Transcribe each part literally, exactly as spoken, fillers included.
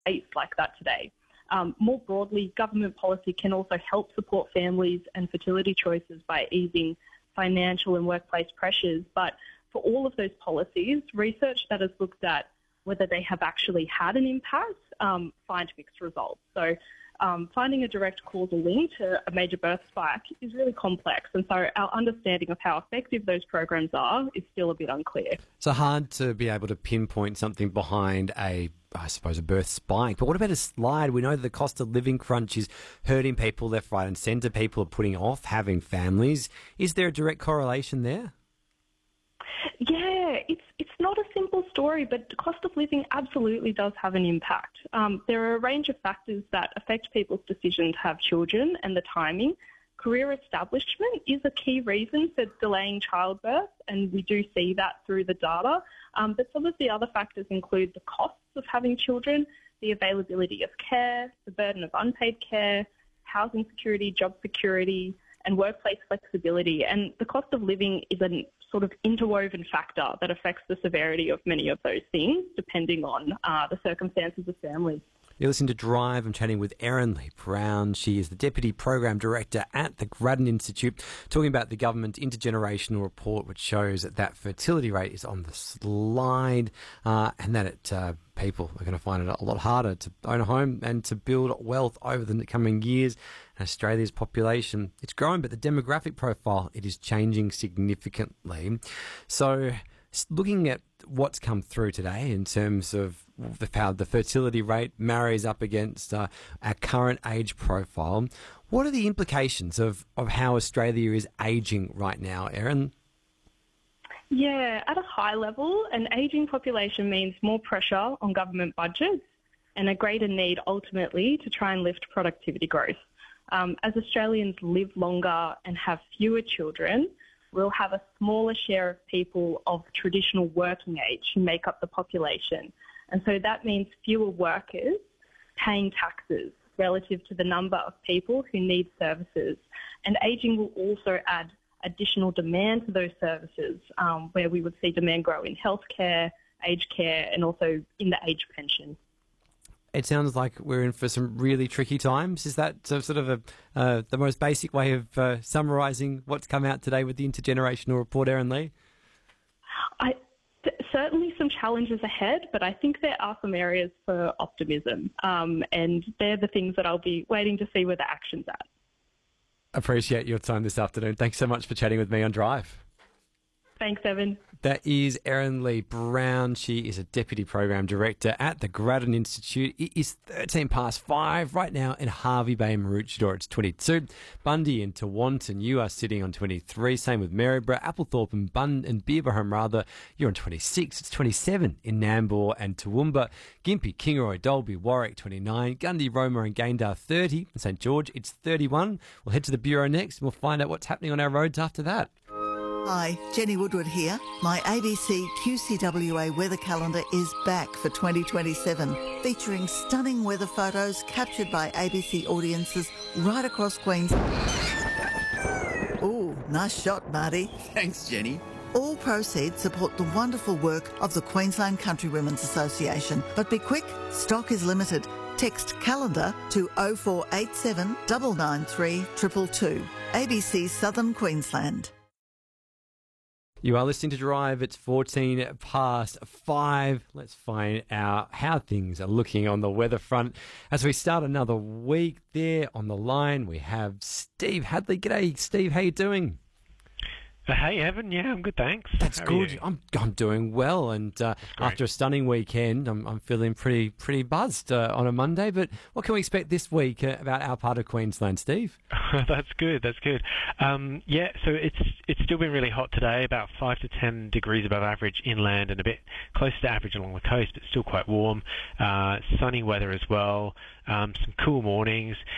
face like that today. Um, more broadly, government policy can also help support families and fertility choices by easing financial and workplace pressures. But for all of those policies, research that has looked at whether they have actually had an impact um, find mixed results. So um, finding a direct causal link to a major birth spike is really complex. And so our understanding of how effective those programs are is still a bit unclear. So hard to be able to pinpoint something behind a, I suppose, a birth spike. But what about a slide? We know that the cost of living crunch is hurting people left, right and centre. People are putting off having families. Is there a direct correlation there? Yeah, it's it's not a simple story, but the cost of living absolutely does have an impact. Um, there are a range of factors that affect people's decision to have children and the timing. Career establishment is a key reason for delaying childbirth, and we do see that through the data. Um, but some of the other factors include the costs of having children, the availability of care, the burden of unpaid care, housing security, job security, and workplace flexibility. And the cost of living is a sort of interwoven factor that affects the severity of many of those things, depending on uh, the circumstances of families. You're listening to Drive. I'm chatting with Erin Lee Brown. She is the Deputy Program Director at the Grattan Institute, talking about the government intergenerational report, which shows that that fertility rate is on the slide uh, and that it, uh, people are going to find it a lot harder to own a home and to build wealth over the coming years. And Australia's population, it's growing, but the demographic profile, it is changing significantly. So looking at what's come through today in terms of the, how the fertility rate marries up against uh, our current age profile, what are the implications of, of how Australia is ageing right now, Erin? Yeah, at a high level, an ageing population means more pressure on government budgets and a greater need ultimately to try and lift productivity growth. Um, as Australians live longer and have fewer children, we'll have a smaller share of people of traditional working age who make up the population. And so that means fewer workers paying taxes relative to the number of people who need services. And ageing will also add additional demand to those services, um, where we would see demand grow in healthcare, aged care, and also in the age pension. It sounds like we're in for some really tricky times. Is that sort of a, uh, the most basic way of uh, summarising what's come out today with the intergenerational report, Erin Lee? I, th- certainly some challenges ahead, but I think there are some areas for optimism, um, and they're the things that I'll be waiting to see where the action's at. Appreciate your time this afternoon. Thanks so much for chatting with me on Drive. Thanks, Evan. That is Erin Lee Brown. She is a Deputy Program Director at the Grattan Institute. It is thirteen past five right now in Hervey Bay and Maroochydore. It's twenty-two. Bundy and Tewantin, you are sitting on twenty-three. Same with Maryborough, Applethorpe and Bun and Beaverham, rather. You're on twenty-six. It's twenty-seven in Nambour and Toowoomba. Gympie, Kingaroy, Dalby, Warwick, twenty-nine. Gundy, Roma and Gayndah, thirty. In St George, it's thirty-one. We'll head to the Bureau next and we'll find out what's happening on our roads after that. Hi, Jenny Woodward here. My A B C Q C W A weather calendar is back for twenty twenty-seven, featuring stunning weather photos captured by A B C audiences right across Queensland. Ooh, nice shot, Marty. Thanks, Jenny. All proceeds support the wonderful work of the Queensland Country Women's Association. But be quick, stock is limited. Text calendar to oh four eight seven, nine nine three, two two two. A B C Southern Queensland. You are listening to Drive. It's fourteen past five. Let's find out how things are looking on the weather front as we start another week. There on the line, we have Steve Hadley. G'day, Steve. How you doing? Uh, hey, Evan. Yeah, I'm good, thanks. That's How good. I'm I'm doing well, and uh, after a stunning weekend, I'm I'm feeling pretty pretty buzzed uh, on a Monday. But what can we expect this week uh, about our part of Queensland, Steve? That's good. That's good. Um, yeah, so it's it's still been really hot today, about five to ten degrees above average inland, and a bit close to average along the coast, but still quite warm. Uh, sunny weather as well. Um, some cool mornings.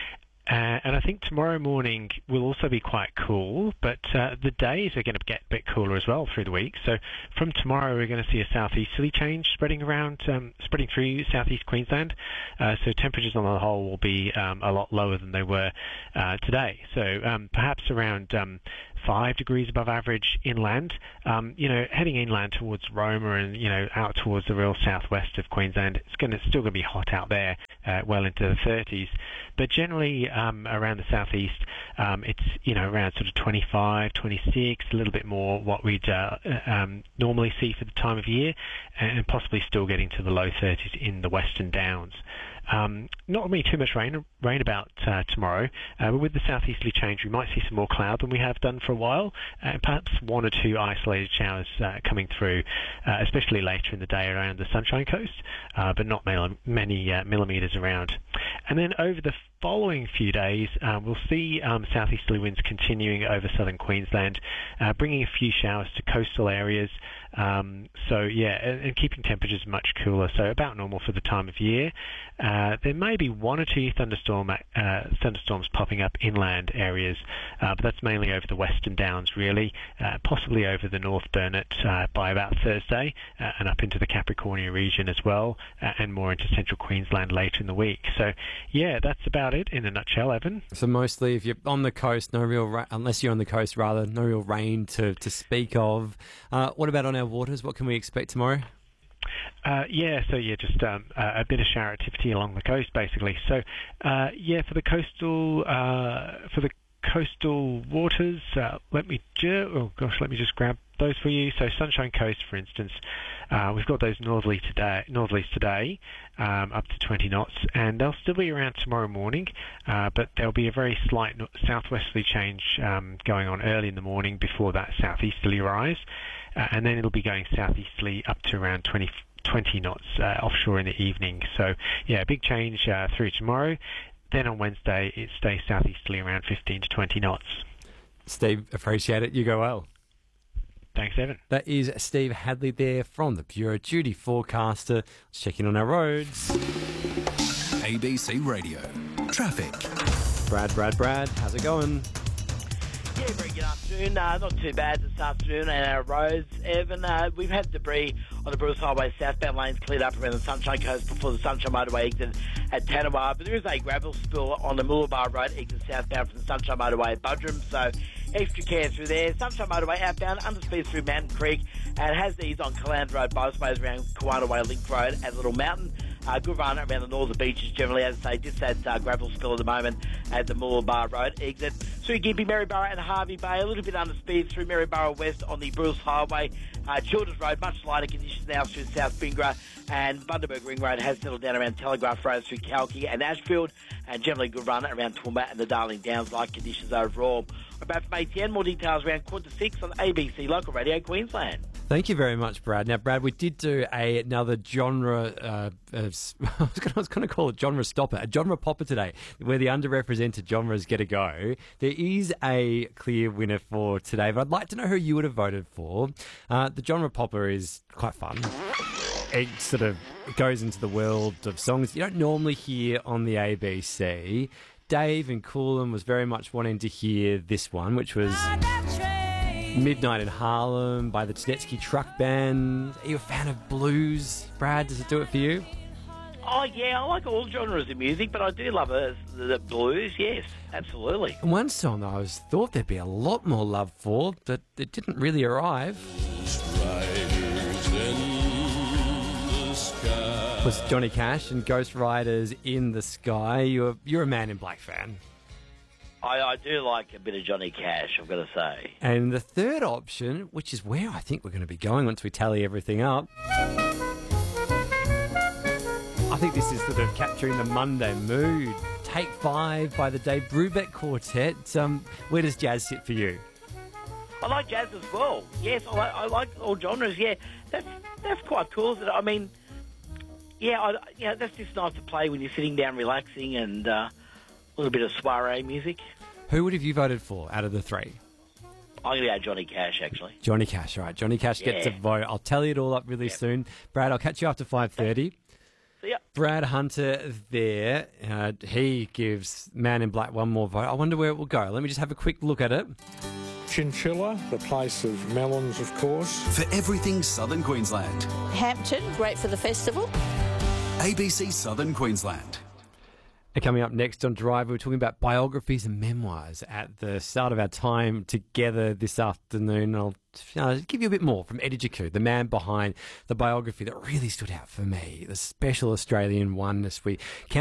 Uh, and I think tomorrow morning will also be quite cool, but uh, the days are going to get a bit cooler as well through the week. So from tomorrow, we're going to see a southeasterly change spreading around, um, spreading through southeast Queensland. Uh, so temperatures on the whole will be um, a lot lower than they were uh, today. So um, perhaps around um, five degrees above average inland. Um, you know, heading inland towards Roma and you know out towards the real southwest of Queensland, it's going to still going to be hot out there, uh, well into the thirties. But generally um, around the southeast, um, it's you know around sort of twenty-five, twenty-six, a little bit more what we'd uh, um, normally see for the time of year, and possibly still getting to the low thirties in the Western Downs. Um, not going to be too much rain rain about uh, tomorrow, uh, but with the southeasterly change, we might see some more cloud than we have done for a while, and perhaps one or two isolated showers uh, coming through, uh, especially later in the day around the Sunshine Coast, uh, but not many, many uh, millimetres around. And then over the following few days, uh, we'll see um, southeasterly winds continuing over southern Queensland, uh, bringing a few showers to coastal areas. Um, so yeah, and, and keeping temperatures much cooler, so about normal for the time of year. Uh, there may be one or two thunderstorm uh, thunderstorms popping up inland areas, uh, but that's mainly over the Western Downs really, uh, possibly over the North Burnett uh, by about Thursday, uh, and up into the Capricornia region as well, uh, and more into central Queensland later in the week. So yeah, that's about it in a nutshell, Evan. So mostly if you're on the coast, no real ra- unless you're on the coast rather, no real rain to, to speak of. Uh, what about on our waters? What can we expect tomorrow? Uh, yeah, so yeah, just um, a, a bit of shower activity along the coast, basically. So uh, yeah, for the coastal uh, for the coastal waters, uh, let me ju- oh gosh, let me just grab those for you. So Sunshine Coast, for instance, uh, we've got those northerly today, northerlies today, um, up to twenty knots, and they'll still be around tomorrow morning, uh, but there'll be a very slight no- southwesterly change um, going on early in the morning before that southeasterly rise. Uh, and then it'll be going southeasterly up to around twenty, twenty knots uh, offshore in the evening. So, yeah, a big change uh, through tomorrow. Then on Wednesday, it stays southeasterly around fifteen to twenty knots. Steve, appreciate it. You go well. Thanks, Evan. That is Steve Hadley there from the Bureau Duty Forecaster. Let's check in on our roads. A B C Radio. Traffic. Brad, Brad, Brad, how's it going? Yeah, very good afternoon. Uh, not too bad this afternoon on our roads, Evan. Uh, we've had debris on the Bruce Highway southbound lanes cleared up around the Sunshine Coast before the Sunshine Motorway exit at Tanawar. But there is a gravel spill on the Mooloolaba Road exit southbound from the Sunshine Motorway at Budrum. So extra care through there. Sunshine Motorway outbound, underspeed through Mountain Creek, and has these on Calandra Road, both ways around Kawana Way Link Road at Little Mountain. Uh, good run around the northern beaches generally, as I say, just that uh, gravel spill at the moment at the Mooloolaba Road exit. Through Gympie, Maryborough and Harvey Bay, a little bit under speed through Maryborough West on the Bruce Highway. Uh, Childers Road, much lighter conditions now through South Bingra, and Bundaberg Ring Road has settled down around Telegraph Road through Kalki and Ashfield, and generally good run around Toowoomba and the Darling Downs, light conditions overall. About from A T N, more details around quarter to six on A B C Local Radio Queensland. Thank you very much, Brad. Now, Brad, we did do a, another genre, uh, uh, I was going to call it genre stopper, a genre popper today, where the underrepresented genres get a go. There is a clear winner for today, but I'd like to know who you would have voted for. Uh, the genre popper is quite fun. It sort of goes into the world of songs you don't normally hear on the A B C. Dave in Coolum was very much wanting to hear this one, which was Midnight in Harlem by the Tedeschi Truck Band. Are you a fan of blues, Brad? Does it do it for you? Oh, yeah, I like all genres of music, but I do love uh, the blues, yes, absolutely. One song that I was thought there'd be a lot more love for, but it didn't really arrive, was Johnny Cash and Ghost Riders in the Sky. You're, you're a Man in Black fan. I, I do like a bit of Johnny Cash, I've got to say. And the third option, which is where I think we're going to be going once we tally everything up, I think this is sort of capturing the Monday mood. Take Five by the Dave Brubeck Quartet. Um, where does jazz sit for you? I like jazz as well. Yes, I like, I like all genres, yeah. That's that's quite cool. Isn't it? I mean, yeah, I, yeah, that's just nice to play when you're sitting down relaxing and uh, a little bit of soiree music. Who would have you voted for out of the three? I'm going to go Johnny Cash, actually. Johnny Cash, all right. Johnny Cash yeah. gets a vote. I'll tally it all up really yep. soon. Brad, I'll catch you after five thirty. See ya. Brad Hunter there. Uh, he gives Man in Black one more vote. I wonder where it will go. Let me just have a quick look at it. Chinchilla, the place of melons, of course. For everything Southern Queensland. Hampton, great for the festival. A B C Southern Queensland. And coming up next on Drive, we're talking about biographies and memoirs at the start of our time together this afternoon. I'll uh, give you a bit more from Eddie Jaku, the man behind the biography that really stood out for me, the Special Australian one this week.